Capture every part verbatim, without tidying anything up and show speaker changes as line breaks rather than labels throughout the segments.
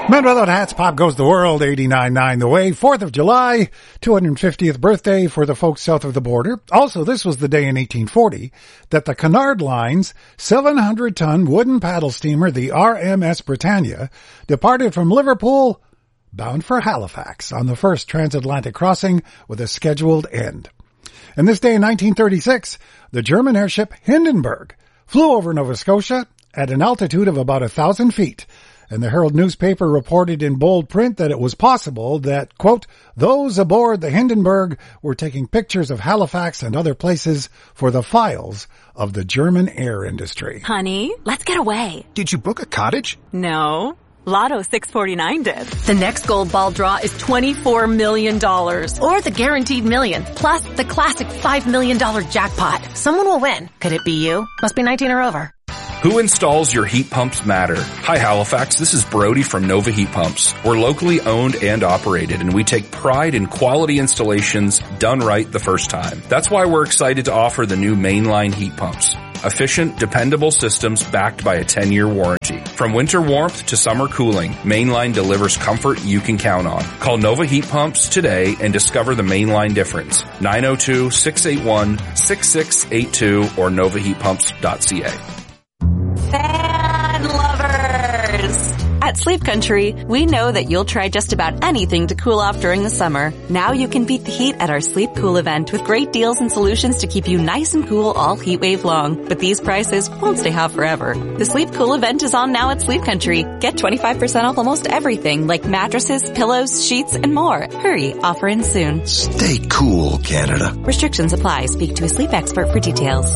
Men Without Hats, Pop Goes the World, eighty-nine point nine The Wave, fourth of July, two hundred fiftieth birthday for the folks south of the border. Also, this was the day in eighteen forty that the Cunard Line's seven hundred ton wooden paddle steamer, the R M S Britannia, departed from Liverpool, bound for Halifax, on the first transatlantic crossing with a scheduled end. And this day in nineteen thirty-six, the German airship Hindenburg flew over Nova Scotia at an altitude of about a thousand feet. And the Herald newspaper reported in bold print that it was possible that, quote, those aboard the Hindenburg were taking pictures of Halifax and other places for the files of the German air industry.
Honey, let's get away.
Did you book a cottage?
No. Lotto six forty-nine did.
The next gold ball draw is twenty-four million dollars. Or the guaranteed million, plus the classic five million dollars jackpot. Someone will win. Could it be you? Must be nineteen or over.
Who installs your heat pumps matter. Hi Halifax, this is Brody from Nova Heat Pumps. We're locally owned and operated, and we take pride in quality installations done right the first time. That's why we're excited to offer the new mainline heat pumps. Efficient, dependable systems backed by a ten-year warranty. From winter warmth to summer cooling, Mainline delivers comfort you can count on. Call Nova Heat Pumps today and discover the Mainline difference. nine oh two, six eight one, six six eight two or nova heat pumps dot c a.
Fan lovers! At Sleep Country, we know that you'll try just about anything to cool off during the summer. Now you can beat the heat at our Sleep Cool event with great deals and solutions to keep you nice and cool all heat wave long. But these prices won't stay hot forever. The Sleep Cool event is on now at Sleep Country. Get twenty-five percent off almost everything like mattresses, pillows, sheets, and more. Hurry, offer ends soon.
Stay cool, Canada.
Restrictions apply. Speak to a sleep expert for details.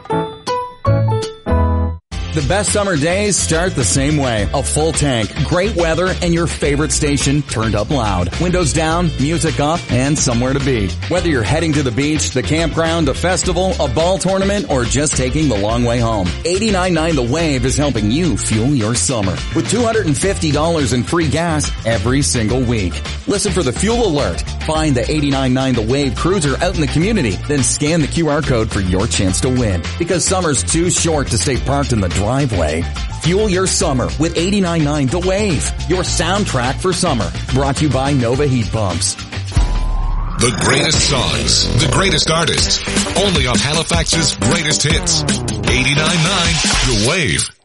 The best summer days start the same way. A full tank, great weather, and your favorite station turned up loud. Windows down, music up, and somewhere to be. Whether you're heading to the beach, the campground, a festival, a ball tournament, or just taking the long way home, eighty-nine point nine The Wave is helping you fuel your summer with two hundred fifty dollars in free gas every single week. Listen for the fuel alert. Find the eighty-nine point nine The Wave cruiser out in the community, then scan the Q R code for your chance to win. Because summer's too short to stay parked in the driveway. Fuel your summer with eighty-nine point nine The Wave, your soundtrack for summer. Brought to you by Nova Heat Pumps.
The greatest songs, the greatest artists, only on Halifax's greatest hits. eighty-nine point nine The Wave.